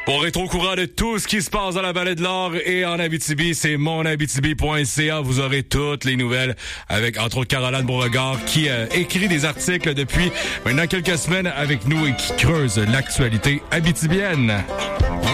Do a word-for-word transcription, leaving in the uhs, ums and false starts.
Pour être au courant de tout ce qui se passe dans la Vallée de l'Or et en Abitibi, c'est mon abitibi point c a. Vous aurez toutes les nouvelles avec, entre autres, Caroline Beauregard qui euh, écrit des articles depuis maintenant quelques semaines avec nous et qui creuse l'actualité abitibienne.